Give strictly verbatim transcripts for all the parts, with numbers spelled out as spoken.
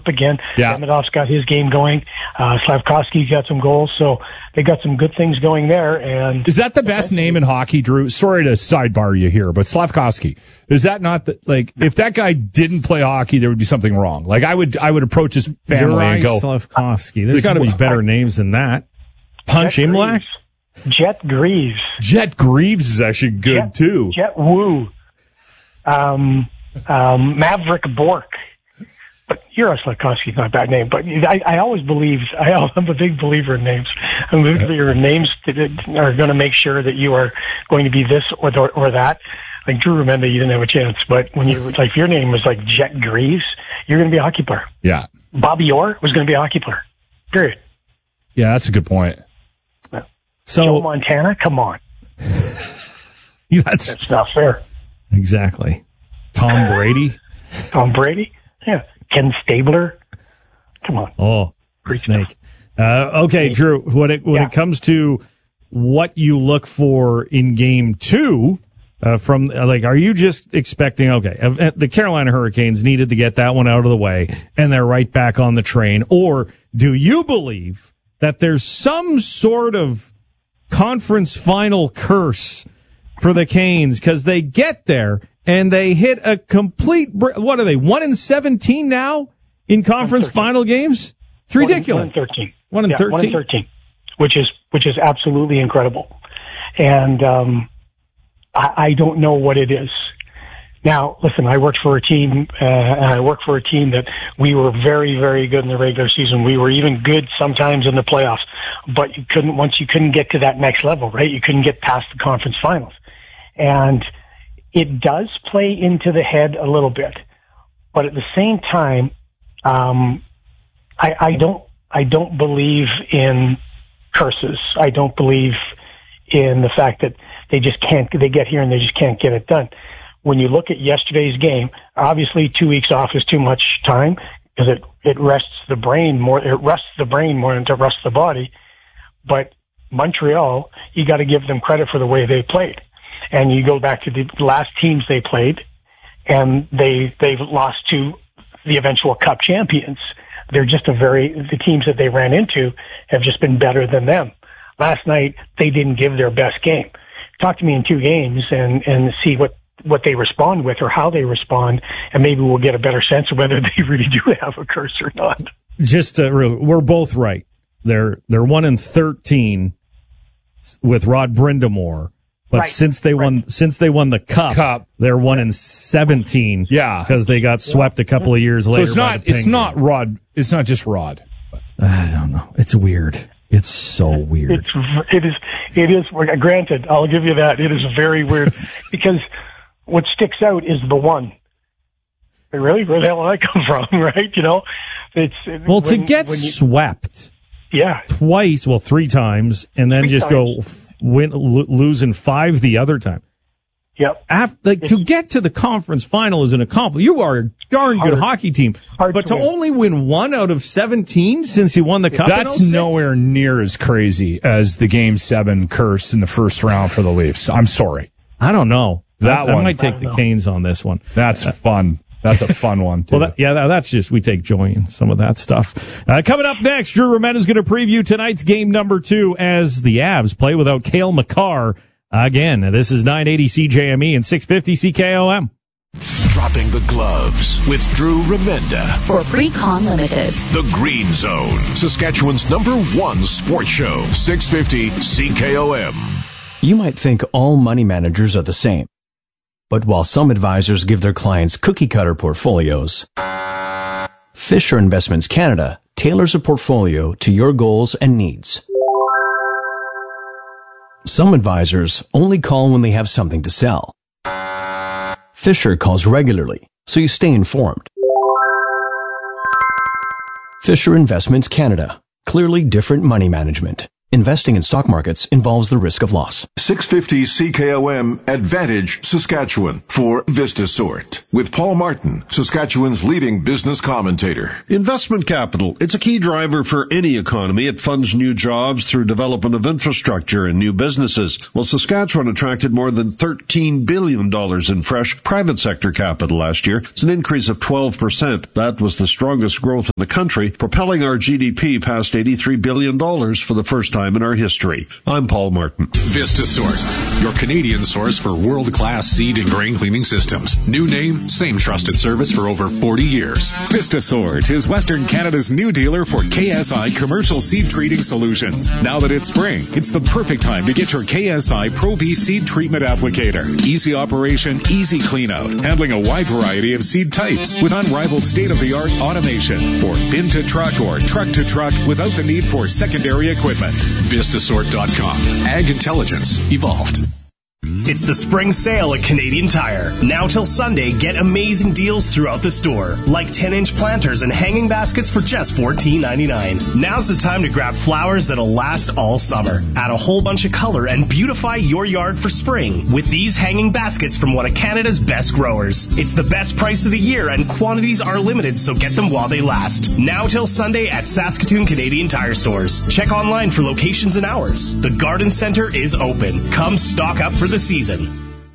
again. Yeah. Demidov's got his game going. Uh, Slavkovsky's got some goals, so they got some good things going there. And is that the best name in hockey, Drew? Sorry to sidebar you here, but Slavkovsky, is that not the, like, if that guy didn't play hockey, there would be something wrong. Like, I would, I would approach his family Juraj and go, Slavkovsky. There's got to be better names than that. Punch Jet Imlach? Greaves. Jet Greaves. Jet Greaves is actually good Jet, too. Jet Woo. Um, um, Maverick Bork. But Slavkovsky's not a bad name, but I, I always believe, I, I'm a big believer in names. I'm a big believer in names that are going to make sure that you are going to be this or the, or that. Like Drew Remenda, you didn't have a chance, but when you, like, if your name was like Jet Greaves, you're going to be a hockey player. Yeah. Bobby Orr was going to be a hockey player. Period. Yeah, that's a good point. So, Joe Montana, come on. that's, That's not fair. Exactly. Tom Brady? Tom Brady? Yeah. Ken Stabler? Come on. Oh, Great snake. Uh, okay, Drew, when it when Yeah. it comes to what you look for in game two, uh, from like, are you just expecting, okay, uh, the Carolina Hurricanes needed to get that one out of the way, and they're right back on the train, or do you believe that there's some sort of conference final curse for the Canes because they get there and they hit a complete, what are they, one in seventeen now in conference final games? It's ridiculous. One in thirteen. One in yeah, thirteen? One in thirteen, which is, which is absolutely incredible. And, um, I, I don't know what it is. Now, listen, I worked for a team, uh, I worked for a team that we were very, very good in the regular season. We were even good sometimes in the playoffs, but you couldn't, once you couldn't get to that next level, right? You couldn't get past the conference finals. And it does play into the head a little bit, but at the same time, um, I, I don't, I don't believe in curses. I don't believe in the fact that they just can't, they get here and they just can't get it done. When you look at yesterday's game, obviously two weeks off is too much time because it, it rests the brain more, it rests the brain more than to rest the body. But Montreal, you got to give them credit for the way they played. And you go back to the last teams they played and they, they've lost to the eventual cup champions. They're just a very, the teams that they ran into have just been better than them. Last night, they didn't give their best game. Talk to me in two games and, and see what, what they respond with or how they respond, and maybe we'll get a better sense of whether they really do have a curse or not. Just uh, we're both right. They're they're one in thirteen with Rod Brindamore, but right. since they right. won since they won the cup, cup. they're one in seventeen. Yeah, because they got swept a couple of years later. So it's not it's not Rod. It's not just Rod. I don't know. It's weird. It's so weird. It's it is it is. Granted, I'll give you that. It is very weird because what sticks out is the one. Really, where the hell did I come from? Right? You know, it's well when, to get when you, swept. Yeah, twice, well, three times, and then three just times. go f- win, lo- losing five the other time. Yep. After, like, to get to the conference final is an accomplishment. You are a darn hard, good hockey team, but to, to only win one out of seventeen since you won the cup. That's nowhere near as crazy as the Game Seven curse in the first round for the Leafs. I'm sorry. I don't know. That I, one. I might take the know. Canes on this one. That's uh, fun. That's a fun one, too. Well, that, yeah, that's just, we take joy in some of that stuff. Uh, coming up next, Drew Remenda is going to preview tonight's game number two as the Avs play without Cale Makar again. This is nine eighty C J M E and six fifty C K O M. Dropping the gloves with Drew Remenda for Precon Limited. The Green Zone, Saskatchewan's number one sports show, six fifty C K O M. You might think all money managers are the same. But while some advisors give their clients cookie-cutter portfolios, Fisher Investments Canada tailors a portfolio to your goals and needs. Some advisors only call when they have something to sell. Fisher calls regularly, so you stay informed. Fisher Investments Canada, clearly different money management. Investing in stock markets involves the risk of loss. six fifty C K O M Advantage, Saskatchewan for VistaSort with Paul Martin, Saskatchewan's leading business commentator. Investment capital. It's a key driver for any economy. It funds new jobs through development of infrastructure and new businesses. Well, Saskatchewan attracted more than thirteen billion dollars in fresh private sector capital last year. It's an increase of twelve percent. That was the strongest growth in the country, propelling our G D P past eighty-three billion dollars for the first time in our history. I'm Paul Martin. VistaSort, your Canadian source for world-class seed and grain cleaning systems. New name, same trusted service for over forty years. VistaSort is Western Canada's new dealer for K S I commercial seed treating solutions. Now that it's spring, it's the perfect time to get your K S I Pro V seed treatment applicator. Easy operation, easy clean out, handling a wide variety of seed types with unrivaled state-of-the-art automation for bin to truck or truck to truck without the need for secondary equipment. Vistasort dot com. Ag intelligence evolved. It's the spring sale at Canadian Tire. Now till Sunday, get amazing deals throughout the store. Like ten-inch planters and hanging baskets for just fourteen ninety-nine. Now's the time to grab flowers that'll last all summer. Add a whole bunch of color and beautify your yard for spring with these hanging baskets from one of Canada's best growers. It's the best price of the year and quantities are limited, so get them while they last. Now till Sunday at Saskatoon Canadian Tire stores. Check online for locations and hours. The Garden Center is open. Come stock up for the season.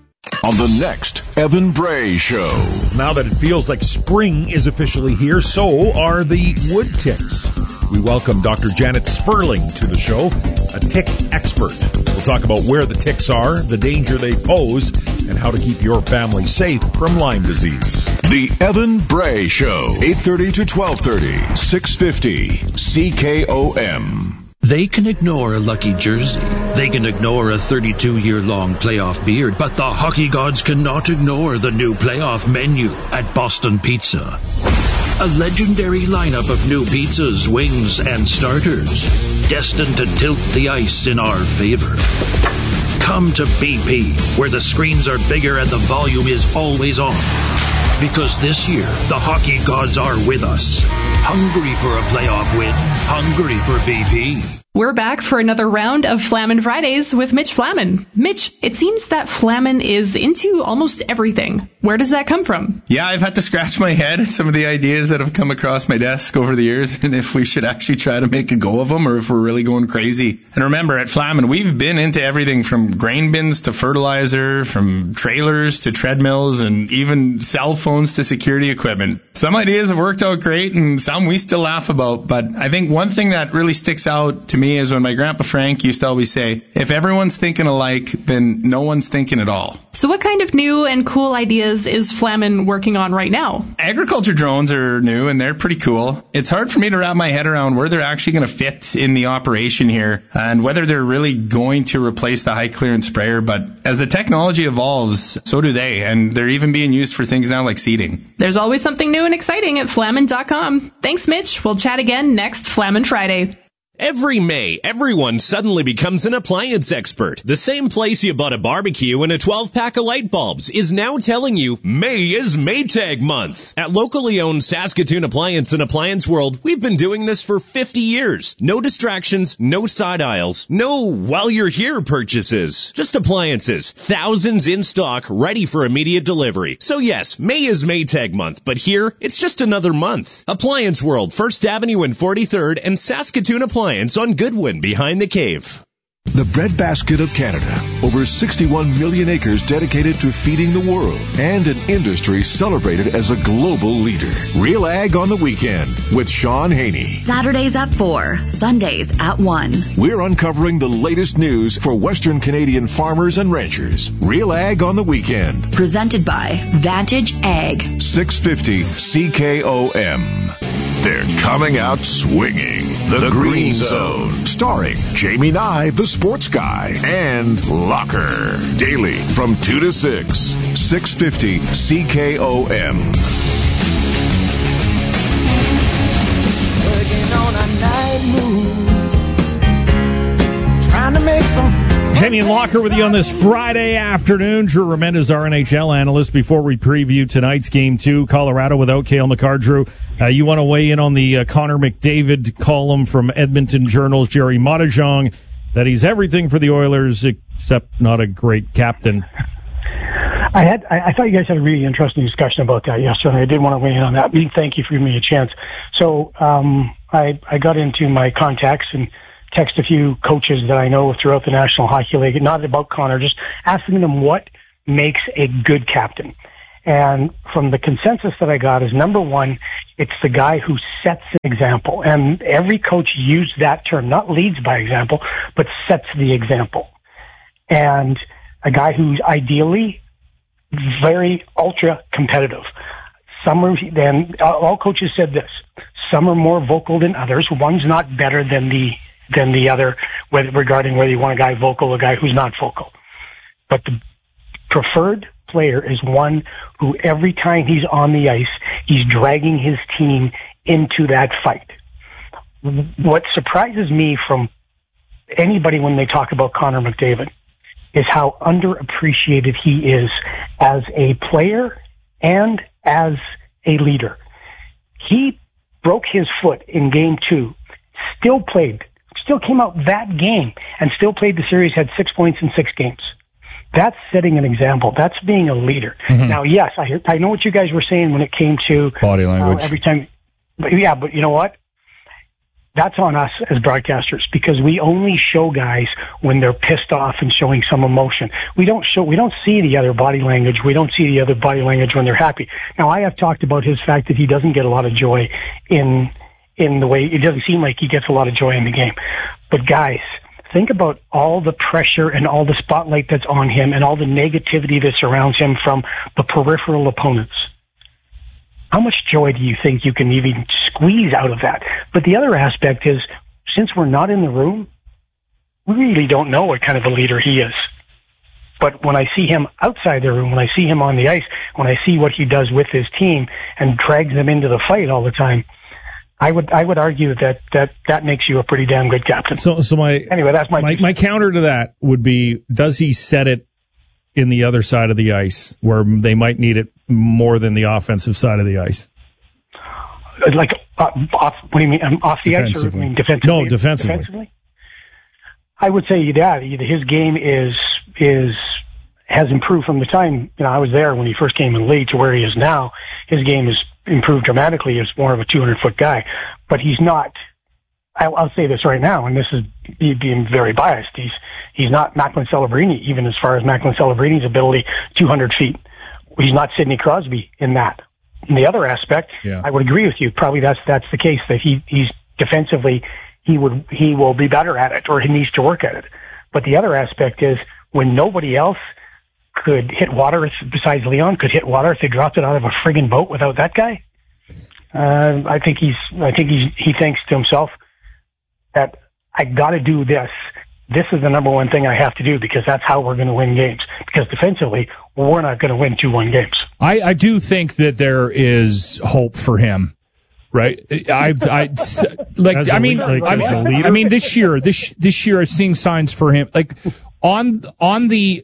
On the next Evan Bray Show. Now that it feels like spring is officially here, so are the wood ticks. We welcome Doctor Janet Sperling to the show, a tick expert. We'll talk about where the ticks are, the danger they pose, and how to keep your family safe from Lyme disease. The Evan Bray Show, eight thirty to twelve thirty, six fifty C K O M. They can ignore a lucky jersey. They can ignore a thirty-two-year-long playoff beard. But the hockey gods cannot ignore the new playoff menu at Boston Pizza. A legendary lineup of new pizzas, wings, and starters, destined to tilt the ice in our favor. Come to B P, where the screens are bigger and the volume is always on. Because this year, the hockey gods are with us. Hungry for a playoff win. Hungry for B P. We're back for another round of Flamin' Fridays with Mitch Flamin. Mitch, it seems that Flamin is into almost everything. Where does that come from? Yeah, I've had to scratch my head at some of the ideas that have come across my desk over the years, and if we should actually try to make a go of them or if we're really going crazy. And remember, at Flamin, we've been into everything from grain bins to fertilizer, from trailers to treadmills, and even cell phones to security equipment. Some ideas have worked out great, and some we still laugh about, but I think one thing that really sticks out to me is when my grandpa Frank used to always say, if everyone's thinking alike, then no one's thinking at all. So what kind of new and cool ideas is Flamin working on right now? Agriculture drones are new and they're pretty cool. It's hard for me to wrap my head around where they're actually going to fit in the operation here and whether they're really going to replace the high clearance sprayer. But as the technology evolves, so do they. And they're even being used for things now like seeding. There's always something new and exciting at Flamin dot com. Thanks, Mitch. We'll chat again next Flamin Friday. Every May, everyone suddenly becomes an appliance expert. The same place you bought a barbecue and a twelve-pack of light bulbs is now telling you May is Maytag month. At locally owned Saskatoon Appliance and Appliance World, we've been doing this for fifty years. No distractions, no side aisles, no while you're here purchases. Just appliances, thousands in stock, ready for immediate delivery. So yes, May is Maytag month, but here, it's just another month. Appliance World, First Avenue and forty-third, and Saskatoon Appliance on Goodwin behind the cave. The breadbasket of Canada. Over sixty-one million acres dedicated to feeding the world and an industry celebrated as a global leader. Real Ag on the Weekend with Sean Haney. Saturdays at four, Sundays at one. We're uncovering the latest news for Western Canadian farmers and ranchers. Real Ag on the Weekend. Presented by Vantage Ag. six fifty C K O M. They're coming out swinging. The, the Green, Green Zone. Zone. Starring Jamie Nye, the sports guy, and Locker. Daily from two to six. six fifty C K O M. Working on a night move. Trying to make some... Jamie and Locker with you on this Friday afternoon. Drew Remendez, our N H L analyst. Before we preview tonight's game two, Colorado without Cale Makar. Drew, Uh, you want to weigh in on the uh, Connor McDavid column from Edmonton Journal's Jerry Montejong that he's everything for the Oilers except not a great captain. I had, I, I thought you guys had a really interesting discussion about that yesterday. I did want to weigh in on that. Thank you for giving me a chance. So, um, I, I got into my contacts and texted a few coaches that I know throughout the National Hockey League, not about Connor, just asking them what makes a good captain. And from the consensus that I got is, number one, it's the guy who sets an example. And every coach used that term, not leads by example, but sets the example. And a guy who's ideally very ultra competitive. Some are, then all coaches said this. Some are more vocal than others. One's not better than the than the other, whether, regarding whether you want a guy vocal or a guy who's not vocal. But the preferred player is one who every time he's on the ice, he's dragging his team into that fight. What surprises me from anybody when they talk about Connor McDavid is how underappreciated he is as a player and as a leader. He broke his foot in game two, still played, still came out that game and still played the series, had six points in six games. That's setting an example. That's being a leader. Mm-hmm. Now, yes, I I know what you guys were saying when it came to body language. Uh, every time, but yeah, but you know what? That's on us as broadcasters because we only show guys when they're pissed off and showing some emotion. We don't show, we don't see the other body language. We don't see the other body language when they're happy. Now, I have talked about his fact that he doesn't get a lot of joy in in the way, it doesn't seem like he gets a lot of joy in the game. But guys, think about all the pressure and all the spotlight that's on him and all the negativity that surrounds him from the peripheral opponents. How much joy do you think you can even squeeze out of that? But the other aspect is, since we're not in the room, we really don't know what kind of a leader he is. But when I see him outside the room, when I see him on the ice, when I see what he does with his team and drags them into the fight all the time, I would I would argue that that, that makes you a pretty damn good captain. So so my anyway, that's my my, my counter to that would be: does he set it in the other side of the ice where they might need it more than the offensive side of the ice? Like uh, off? What do you mean? Um, off the ice, or I mean defensively? No, defensively. defensively. I would say that his game is is has improved from the time you know I was there when he first came in the league to where he is now. His game has improved dramatically. He's more of a two hundred foot guy, but he's not. I'll, I'll say this right now, and this is being very biased. He's he's not Macklin Celebrini, even as far as Macklin Celebrini's ability, two hundred feet. He's not Sidney Crosby in that. In the other aspect, yeah. I would agree with you. Probably that's that's the case, that he he's defensively he would he will be better at it, or he needs to work at it. But the other aspect is when nobody else could hit water besides Leon could hit water if they dropped it out of a friggin' boat without that guy. Uh, I think he's I think he's he thinks to himself that I got to do this. This is the number one thing I have to do because that's how we're going to win games. Because defensively, we're not going to win two one games. I, I do think that there is hope for him, right? I, I like. I mean, like, I mean, I mean, this year, this this year, I'm seeing signs for him. Like on on the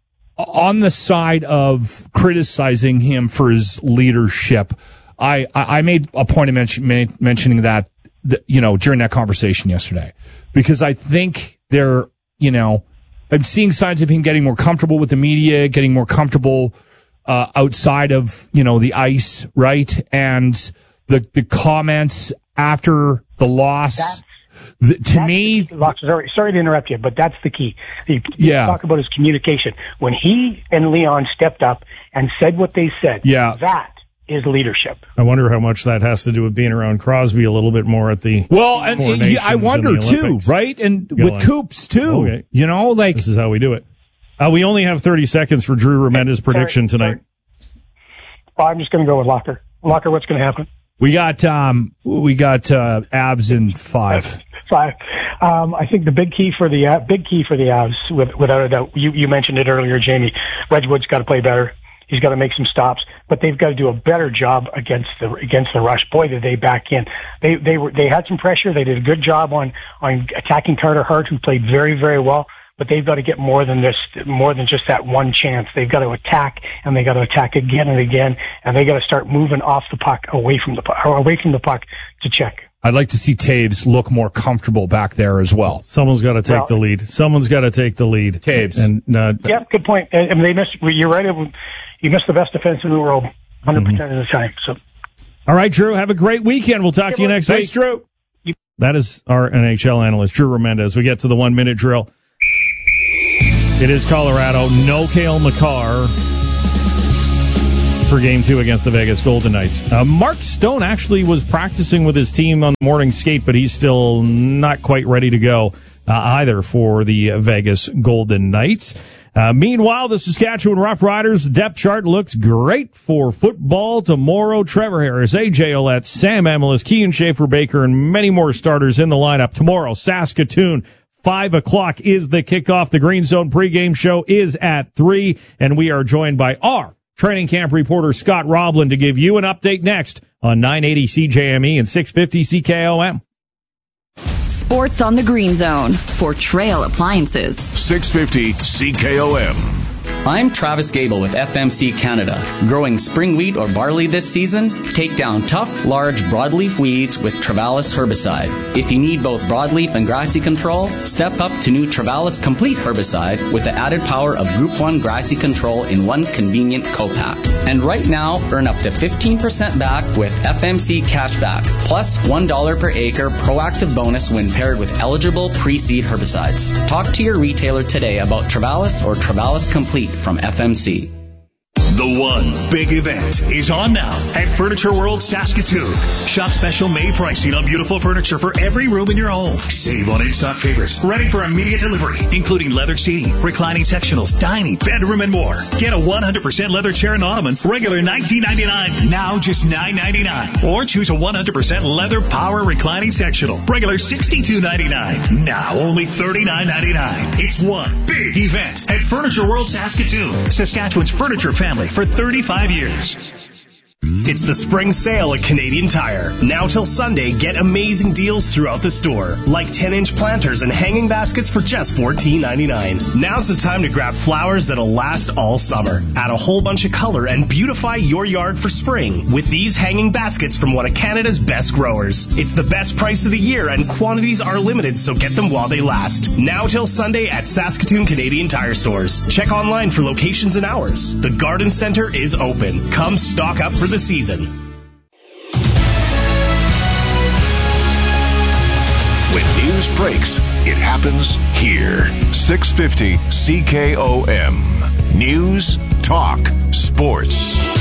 on the side of criticizing him for his leadership, I I made a point of mention, mentioning that, you know, during that conversation yesterday, because I think they're, you know, I'm seeing signs of him getting more comfortable with the media, getting more comfortable uh, outside of, you know, the ice, right? And the the comments after the loss, that's, the, to that's me, the sorry, sorry to interrupt you, but that's the key. You, yeah. you talk about his communication. When he and Leon stepped up and said what they said, yeah. that is leadership. I wonder how much that has to do with being around Crosby a little bit more at the well, and yeah, I wonder too, right? And Go with on. Coops too, okay. you know, like this is how we do it. Uh, we only have thirty seconds for Drew Remenda's prediction sorry, tonight. Sorry. Well, I'm just going to go with Locker. Locker, what's going to happen? We got um, we got uh, Avs in five. Five. Um, I think the big key for the uh, big key for the Avs, with, without a doubt, you, you mentioned it earlier, Jamie. Wedgwood's got to play better. He's got to make some stops, but they've got to do a better job against the against the rush. Boy, did they back in. They they were they had some pressure. They did a good job on on attacking Carter Hart, who played very very well. but they've got to get more than this, more than just that one chance. They've got to attack, and they got to attack again and again, and they got to start moving off the puck, away from the puck, or away from the puck to check. I'd like to see Taves look more comfortable back there as well. Someone's got to take well, the lead. Someone's got to take the lead. Taves. And uh, yeah, good point. I mean, they missed. You're right. You missed the best defense in the world one hundred percent mm-hmm. of the time. So. All right, Drew. Have a great weekend. We'll talk to you next Thanks, week. Drew. That is our N H L analyst, Drew Remendez. We get to the one-minute drill. It is Colorado. No Cale Makar for game two against the Vegas Golden Knights. Uh, Mark Stone actually was practicing with his team on the morning skate, but he's still not quite ready to go uh, either for the uh, Vegas Golden Knights. Uh, meanwhile, the Saskatchewan Roughriders depth chart looks great for football tomorrow. Trevor Harris, A J Olette, Sam Amelis, Kean Schaefer-Baker, and many more starters in the lineup tomorrow. Saskatoon, five o'clock is the kickoff. The Green Zone pregame show is at three, and we are joined by our training camp reporter Scott Roblin to give you an update next on nine eighty C J M E and six fifty C K O M. Sports on the Green Zone for Trail Appliances. six fifty C K O M. I'm Travis Gable with F M C Canada. Growing spring wheat or barley this season? Take down tough, large broadleaf weeds with Travalis herbicide. If you need both broadleaf and grassy control, step up to new Travalis Complete herbicide with the added power of Group one grassy control in one convenient co-pack. And right now, earn up to fifteen percent back with F M C Cashback, plus one dollar per acre proactive bonus when paired with eligible pre-seed herbicides. Talk to your retailer today about Travalis or Travalis Complete from F M C. The one big event is on now at Furniture World Saskatoon. Shop special May pricing on beautiful furniture for every room in your home. Save on in-stock favorites, ready for immediate delivery, including leather seating, reclining sectionals, dining, bedroom, and more. Get a one hundred percent leather chair and ottoman, regular nineteen ninety-nine dollars, now just nine ninety-nine dollars. Or choose a one hundred percent leather power reclining sectional, regular sixty-two ninety-nine dollars, now only thirty-nine ninety-nine dollars. It's one big event at Furniture World Saskatoon, Saskatchewan's furniture family for thirty-five years. It's the spring sale at Canadian Tire. Now till Sunday, get amazing deals throughout the store, like ten-inch planters and hanging baskets for just fourteen ninety-nine. Now's the time to grab flowers that'll last all summer. Add a whole bunch of color and beautify your yard for spring with these hanging baskets from one of Canada's best growers. It's the best price of the year and quantities are limited, so get them while they last. Now till Sunday at Saskatoon Canadian Tire stores. Check online for locations and hours. The Garden Center is open. Come stock up for the season. When news breaks, it happens here. six fifty C K O M. News, talk, sports.